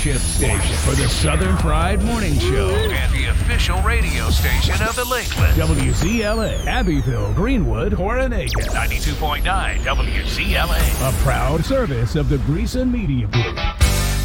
Chip station for the Southern Fried Morning Show and the official radio station of the Lakeland. WZLA, Abbeville, Greenwood, Coronega. 92.9 WZLA. A proud service of the Greason Media Group.